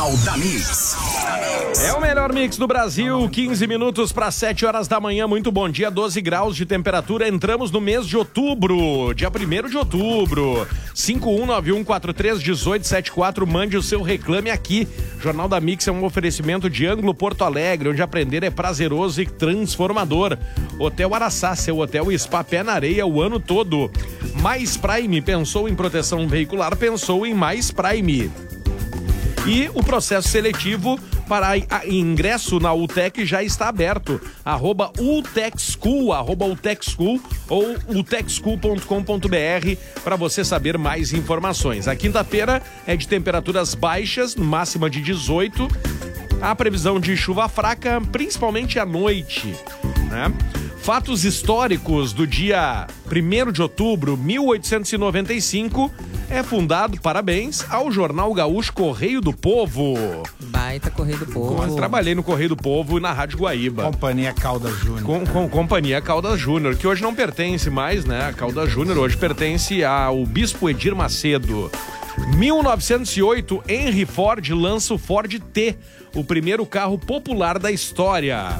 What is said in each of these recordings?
Jornal da Mix. É o melhor mix do Brasil, 15 minutos para 7 horas da manhã. Muito bom dia, 12 graus de temperatura. Entramos no mês de outubro, dia 1º de outubro. 5191431874. Mande o seu reclame aqui. Jornal da Mix é um oferecimento de Ângulo Porto Alegre, onde aprender é prazeroso e transformador. Hotel Araçá, seu hotel e spa pé na areia o ano todo. Mais Prime, pensou em proteção veicular, pensou em Mais Prime. E o processo seletivo para ingresso na UTEC já está aberto. @UTECSchool, @UTECSchool ou utexschool.com.br para você saber mais informações. A quinta-feira é de temperaturas baixas, máxima de 18. Há previsão de chuva fraca, principalmente à noite, né? Fatos históricos do dia 1º de outubro, 1895, é fundado, parabéns, ao Jornal Gaúcho Correio do Povo. Baita Correio do Povo. Eu trabalhei no Correio do Povo e na Rádio Guaíba. Companhia Caldas Júnior. Com Companhia Caldas Júnior, que hoje não pertence mais, né? A Caldas Júnior hoje pertence ao Bispo Edir Macedo. 1908, Henry Ford lança o Ford T, o primeiro carro popular da história.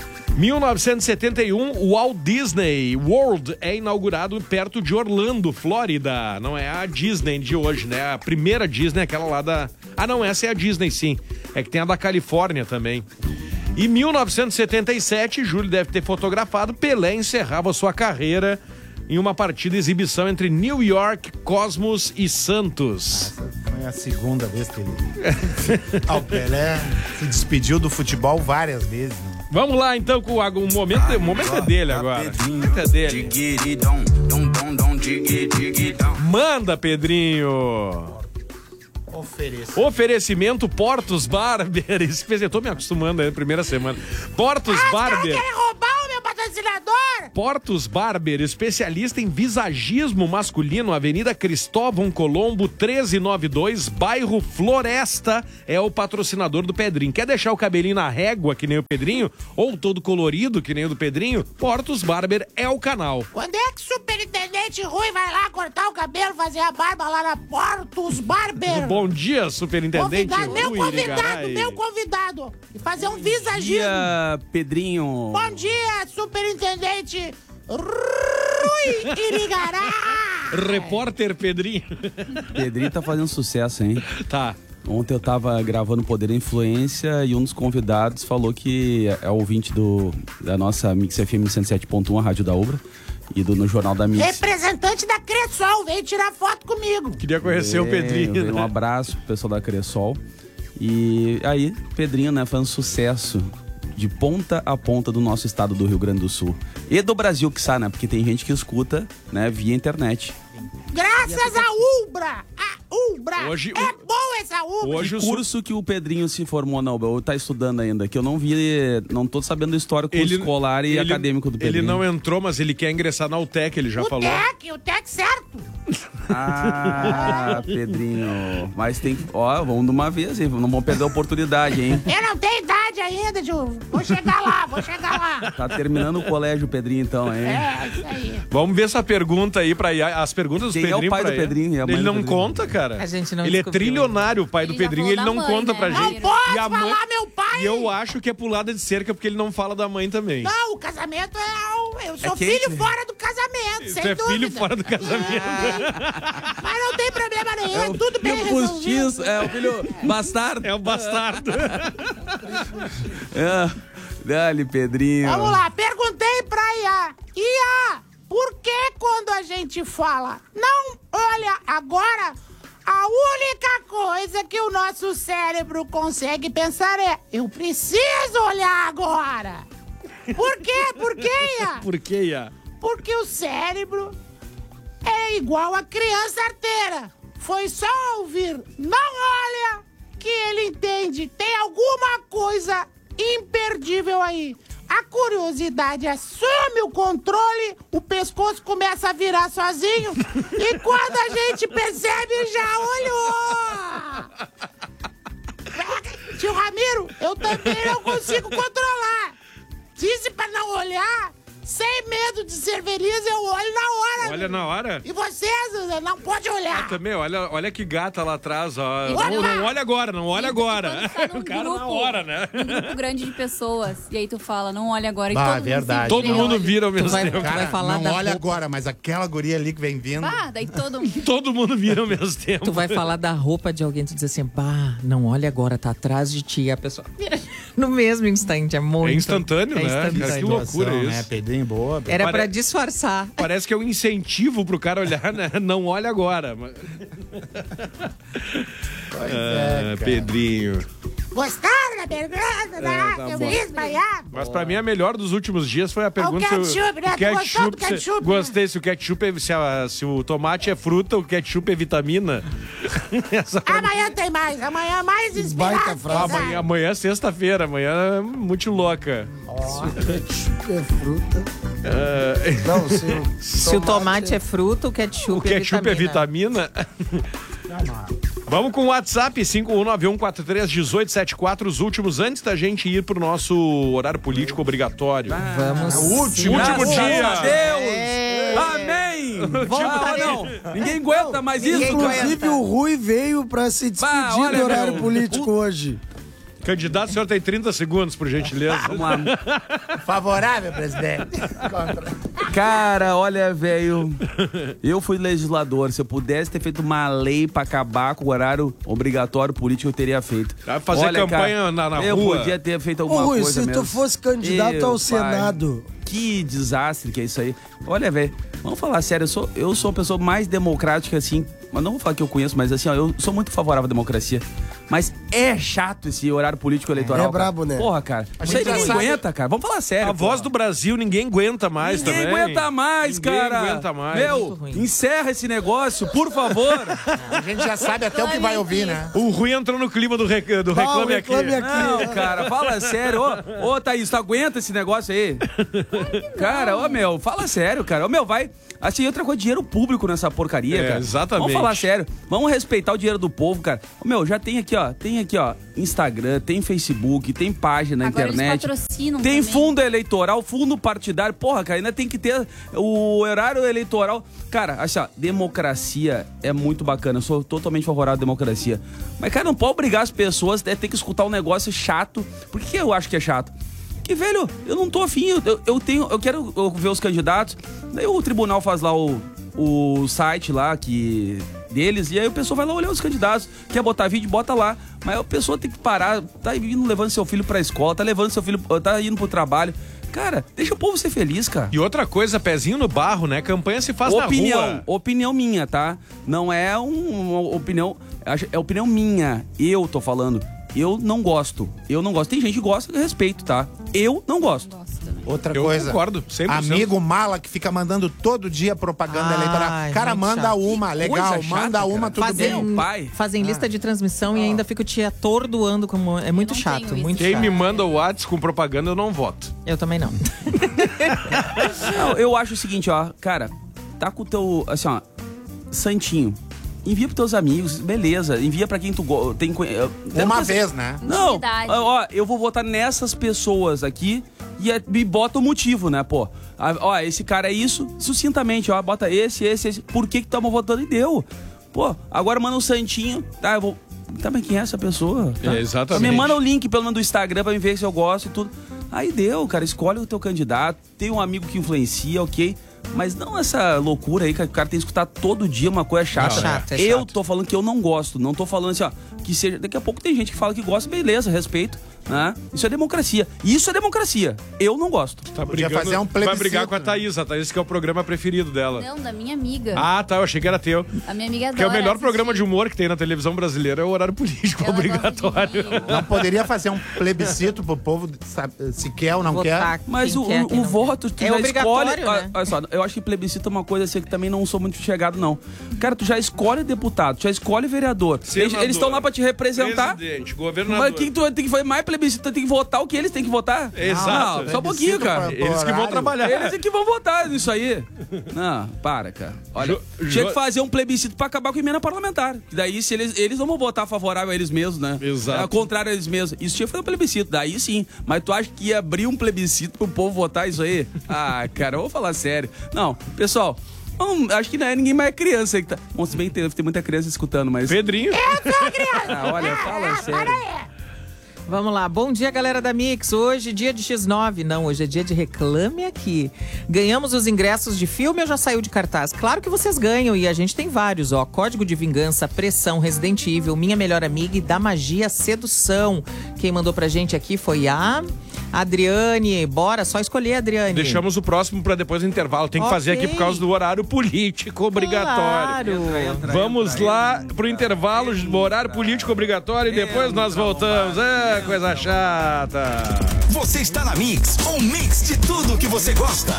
1971, o Walt Disney World é inaugurado perto de Orlando, Flórida. Não é a Disney de hoje, né? A primeira Disney, aquela lá da... Ah, não, essa é a Disney, sim. É que tem a da Califórnia também. E 1977, Júlio deve ter fotografado, Pelé encerrava sua carreira em uma partida de exibição entre New York, Cosmos e Santos. Essa foi a segunda vez que ele... O Pelé se despediu do futebol várias vezes, né? Vamos lá, então, com o momento é dele agora. O momento é dele. Manda, Pedrinho. Oferecimento Portos Barber. Eu tô me acostumando aí na primeira semana. Portos Barber. Querem roubar o meu patrocinador? Portos Barber, especialista em visagismo masculino, Avenida Cristóvão Colombo, 1392, bairro Floresta, é o patrocinador do Pedrinho. Quer deixar o cabelinho na régua, que nem o Pedrinho, ou todo colorido, que nem o do Pedrinho? Portos Barber é o canal. Quando é que o superintendente Rui vai lá cortar o cabelo, fazer a barba lá na Portos Barber? Bom dia, superintendente Meu convidado. E fazer um visagismo. Bom dia, Pedrinho. Bom dia, superintendente Rui Irigará. Repórter Pedrinho. Pedrinho tá fazendo sucesso, hein? Tá. Ontem eu tava gravando Poder e Influência e um dos convidados falou que é ouvinte da nossa Mix FM 107.1, a Rádio da Ubra, e no Jornal da Mix. Representante da Cressol, veio tirar foto comigo. Queria conhecer o Pedrinho. Né? Um abraço pro pessoal da Cressol. E aí, Pedrinho, né, fazendo sucesso de ponta a ponta do nosso estado do Rio Grande do Sul. E do Brasil, quiçá, né? Porque tem gente que escuta, né, via internet. Graças a Ubra! Hoje, é bom essa Ubra! Hoje o curso que o Pedrinho se formou na Ubra, ou tá estudando ainda, que eu não vi, não tô sabendo do histórico escolar e acadêmico do Pedrinho. Ele não entrou, mas ele quer ingressar na UTEC, ele já falou. O TEC certo! Ah, Pedrinho. Mas tem que... Ó, vamos de uma vez, hein? Não vamos perder a oportunidade, hein? Eu não tenho idade ainda, Ju. Vou chegar lá. Tá terminando o colégio, Pedrinho, então, hein? É, isso aí. Vamos ver essa pergunta aí pra as perguntas do Quem Pedrinho. É o pai do Pedrinho e a mãe ele não do Pedrinho. Conta, cara. A gente não Ele é descobriu. trilionário, o pai do Pedrinho, ele não mãe, conta né? pra gente. Não pode E a mãe... falar meu pai! E eu acho que é pulada de cerca porque ele não fala da mãe também. Não, o casamento eu sou quente. filho fora do casamento, Você sem é dúvida. filho fora do casamento. Mas não tem problema nenhum, é tudo bem postiço, resolvido. é o filho bastardo. É o bastardo. Dale, Pedrinho. Vamos lá, perguntei pra Iá. Iá, por que quando a gente fala não olha agora, a única coisa que o nosso cérebro consegue pensar é eu preciso olhar agora? Por quê? Por quê, Iá? Por que, Iá? Porque o cérebro é igual a criança arteira. Foi só ouvir não olha que ele entende. Tem alguma coisa imperdível aí. A curiosidade assume o controle, o pescoço começa a virar sozinho e quando a gente percebe, já olhou! Tio Ramiro, eu também não consigo controlar. Disse pra não olhar, sem medo de ser feliz, eu olho na hora. Olha na hora. E vocês não pode olhar. Também, olha que gata lá atrás, ó. Olha lá. Não olha agora, não olha agora. Quando tá num O cara grupo, na hora, né? num grupo grande de pessoas. E aí tu fala, não olha agora. E Bah, todo verdade. mundo Todo mundo vira ao mesmo tempo. Tu vai falar não da olha roupa. agora, mas aquela guria ali que vem vindo. Ah, daí todo mundo. Todo mundo vira ao mesmo tempo. Tu vai falar da roupa de alguém, tu diz assim, bah, não olha agora, tá atrás de ti. E a pessoa vira no mesmo instante, é muito. É instantâneo, né? instantâneo. Cara, que loucura Situação, isso. né? Pedrinho boa. Era pra Pare- disfarçar. Parece que é um incentivo pro cara olhar, né? Não olha agora. cara. Pedrinho. Gostaram da pergunta, né? tá Eu bom. fiz banhado. Mas pra mim a melhor dos últimos dias foi a pergunta ketchup, né? Tu gostou do ketchup, né? Gostei, se o ketchup se o tomate é fruta, o ketchup é vitamina. Essa pra mim- Amanhã tem mais. Amanhã mais inspirado. Baita frase. amanhã é sexta-feira, amanhã é muito louca. Ketchup é fruta. Não, Se o tomate é fruta, o ketchup, O ketchup é vitamina? Vamos com o WhatsApp, 5191431874, os últimos, antes da gente ir pro nosso horário político obrigatório. Vamos. Último Graças dia. a Deus! Amém! Não, ninguém aguenta mais isso. Inclusive, o Rui veio pra se despedir olha, do horário meu, político hoje. Candidato, o senhor tem 30 segundos, por gentileza. Vamos lá. Favorável, presidente. Cara, olha, velho, eu fui legislador. Se eu pudesse ter feito uma lei pra acabar com o horário obrigatório político, eu teria feito. Vai fazer Olha, campanha na eu rua. podia ter feito Ô, alguma Rui, coisa se mesmo. tu fosse candidato Meu ao pai, Senado, que desastre que é isso aí. Olha, velho, vamos falar sério, eu sou a pessoa mais democrática, assim, mas não vou falar que eu conheço, mas assim, ó, eu sou muito favorável à democracia. Mas é chato esse horário político eleitoral. É brabo, cara. né? Porra, cara. Isso aí gente já ninguém sabe. aguenta, cara. Vamos falar sério. A voz do Brasil, ninguém aguenta mais Ninguém também. aguenta mais, Ninguém cara. aguenta mais. Meu, Muito ruim. encerra esse negócio, por favor. A gente já sabe até o que vai ouvir, né? O Rui entrou no clima do Reclame Aqui. Reclame Aqui. Não, cara, fala sério. Ô, Thaís, tu aguenta esse negócio aí? Cara, ô, meu, fala sério, cara. Ô, meu, vai... Assim, outra coisa, dinheiro público nessa porcaria, cara. Exatamente. Vamos falar sério. Vamos respeitar o dinheiro do povo, cara. Ô, meu, já tem aqui, ó. Instagram, tem Facebook, tem página na Agora internet. eles patrocinam Tem também. fundo eleitoral, fundo partidário. Porra, cara, ainda tem que ter o horário eleitoral. Cara, assim, ó, democracia é muito bacana. Eu sou totalmente favorável à democracia. Mas, cara, não pode obrigar as pessoas a ter que escutar um negócio chato. Por que eu acho que é chato? Que, velho, eu não tô afim, eu quero ver os candidatos, daí o tribunal faz lá o site lá deles, e aí o pessoal vai lá olhar os candidatos, quer botar vídeo, bota lá, mas a pessoa tem que parar, tá indo levando seu filho pra escola, tá levando seu filho, tá indo pro trabalho, cara, deixa o povo ser feliz, cara. E outra coisa, pezinho no barro, né? Campanha se faz na rua. Opinião minha, tá? Não é uma opinião, é opinião minha, eu tô falando. Eu não gosto. Tem gente que gosta, eu respeito, tá? Eu não gosto. Gosto também. Outra Eu coisa. concordo, 100%. Amigo mala que fica mandando todo dia propaganda eleitoral. Cara, gente manda chata. uma, legal. Coisa chata, manda uma, cara. tudo Fazer bem. um pai. Fazem lista de transmissão e ainda fico te atordoando como... É muito não chato, tenho isso. muito Quem chato. me manda o WhatsApp com propaganda, eu não voto. Eu também não. Não, eu acho o seguinte, ó, cara, tá com o teu, assim, ó, santinho. Envia pros teus amigos, beleza. Envia pra quem tu tem... Uma vez, né? Não, Intimidade. ó, eu vou votar nessas pessoas aqui e me bota o motivo, né, pô? Ó, esse cara é isso, sucintamente, ó, bota esse. Por que tamo votando? E deu. Pô, agora manda um santinho, tá, eu vou... Tá, mas quem é essa pessoa? Tá? É, exatamente. Me manda o link pelo menos do Instagram pra me ver se eu gosto e tudo. Aí deu, cara, escolhe o teu candidato, tem um amigo que influencia, ok? Mas não essa loucura aí que o cara tem que escutar todo dia uma coisa chata. É chato, é Eu chato. tô falando que eu não gosto, não tô falando assim, ó, que seja... Daqui a pouco tem gente que fala que gosta, beleza, respeito, né? Isso é democracia. Isso é democracia. Eu não gosto. Tá Podia brigando, fazer um vai plebiscito, brigar com a né? Thaís que é o programa preferido dela. Não, da minha amiga. Ah, tá, eu achei que era teu. A minha amiga adora Que é o melhor assistir. programa de humor que tem na televisão brasileira, é o horário político Ela obrigatório. gosta de mim. Não poderia fazer um plebiscito pro povo sabe, se quer ou não Votar quer? Mas quem o, quer, quem o não voto, tu quer. É já obrigatório, escolhe... né? Olha só, eu acho que plebiscito é uma coisa assim que também não sou muito chegado, não. Cara, tu já escolhe deputado, tu já escolhe vereador. Senador, Eles estão lá pra te representar. Presidente, governador. Mas quem tu tem que fazer mais plebiscito plebiscito, tem que votar o que eles têm que votar. Exato. Não, só um pouquinho, cara. Eles que vão trabalhar. Eles é que vão votar nisso aí. Não, para, cara. Olha, tinha que fazer um plebiscito pra acabar com a emenda parlamentar. Daí, se eles não vão votar favorável a eles mesmos, né? Exato. É ao contrário a eles mesmos. Isso tinha que fazer um plebiscito, daí sim. Mas tu acha que ia abrir um plebiscito pro povo votar isso aí? Ah, cara, eu vou falar sério. Não, pessoal... acho que não é ninguém mais criança aí que tá. Bom, se bem que tem muita criança escutando, mas. Pedrinho. Eu sou criança. Ah, olha, fala sério. Vamos lá, bom dia, galera da Mix. Hoje, dia de X9. Não, hoje é dia de Reclame Aqui. Ganhamos os ingressos de filme ou já saiu de cartaz? Claro que vocês ganham e a gente tem vários, ó. Código de Vingança, Pressão, Resident Evil, Minha Melhor Amiga e Da Magia Sedução. Quem mandou pra gente aqui foi a Adriane. Bora, só escolher, Adriane. Deixamos o próximo pra depois do intervalo. Tem que fazer aqui por causa do horário político obrigatório. Claro. Vamos lá pro intervalo, horário político obrigatório e depois nós voltamos. É, coisa chata. Você está na Mix, um mix de tudo que você gosta.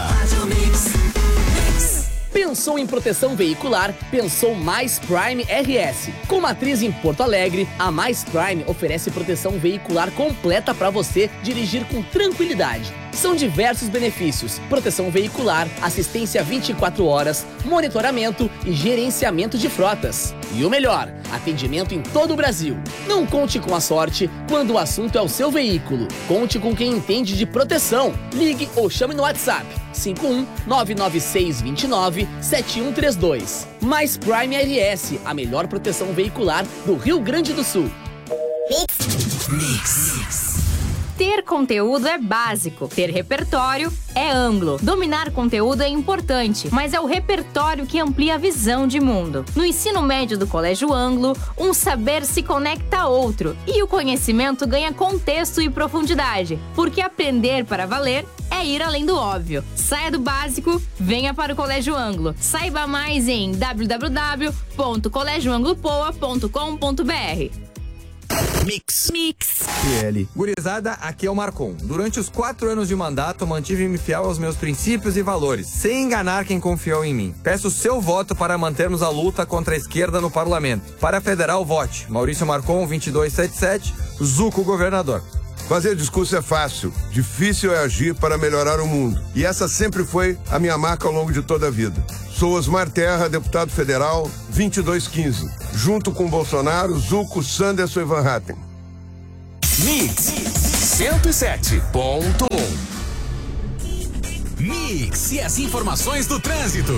Pensou em proteção veicular? Pensou Mais Prime RS. Com matriz em Porto Alegre, a Mais Prime oferece proteção veicular completa para você dirigir com tranquilidade. São diversos benefícios: proteção veicular, assistência 24 horas, monitoramento e gerenciamento de frotas. E o melhor, atendimento em todo o Brasil. Não conte com a sorte quando o assunto é o seu veículo. Conte com quem entende de proteção. Ligue ou chame no WhatsApp 51-99629-7132. Mais Prime RS, a melhor proteção veicular do Rio Grande do Sul. Ter conteúdo é básico, ter repertório é amplo. Dominar conteúdo é importante, mas é o repertório que amplia a visão de mundo. No ensino médio do Colégio Anglo, um saber se conecta a outro e o conhecimento ganha contexto e profundidade, porque aprender para valer é ir além do óbvio. Saia do básico, venha para o Colégio Anglo. Saiba mais em www.colégioanglopoa.com.br. Mix. PL. Gurizada, aqui é o Marcon. Durante os 4 anos de mandato, mantive-me fiel aos meus princípios e valores, sem enganar quem confiou em mim. Peço seu voto para mantermos a luta contra a esquerda no parlamento. Para federal, vote Maurício Marcon, 2277, Zuco, governador. Fazer discurso é fácil, difícil é agir para melhorar o mundo. E essa sempre foi a minha marca ao longo de toda a vida. Sou Osmar Terra, deputado federal, 2215. Junto com Bolsonaro, Zuco, Sanderson e Van Hatten. Mix 107.1. Mix e as informações do trânsito.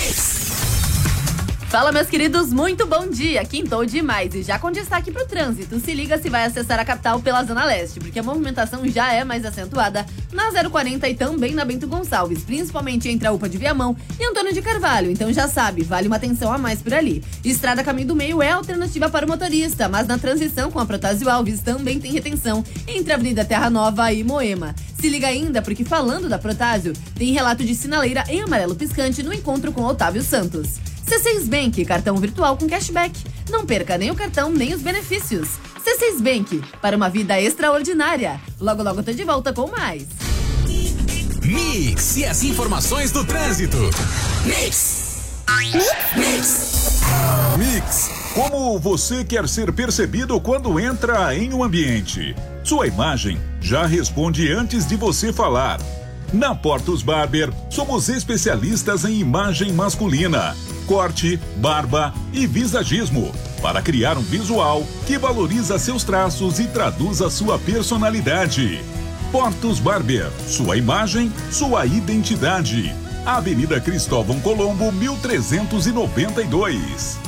Fala, meus queridos, muito bom dia, quintou demais e já com destaque pro trânsito. Se liga se vai acessar a capital pela Zona Leste, porque a movimentação já é mais acentuada na 040 e também na Bento Gonçalves, principalmente entre a UPA de Viamão e Antônio de Carvalho, então já sabe, vale uma atenção a mais por ali. Estrada Caminho do Meio é alternativa para o motorista, mas na transição com a Protásio Alves também tem retenção entre a Avenida Terra Nova e Moema. Se liga ainda, porque falando da Protásio, tem relato de sinaleira em amarelo piscante no encontro com Otávio Santos. C6 Bank, cartão virtual com cashback. Não perca nem o cartão, nem os benefícios. C6 Bank, para uma vida extraordinária. Logo, logo tô de volta com mais. Mix e as informações do trânsito. Mix. Como você quer ser percebido quando entra em um ambiente? Sua imagem já responde antes de você falar. Na Portos Barber, somos especialistas em imagem masculina, corte, barba e visagismo, para criar um visual que valoriza seus traços e traduz a sua personalidade. Portos Barber, sua imagem, sua identidade. Avenida Cristóvão Colombo, 1392.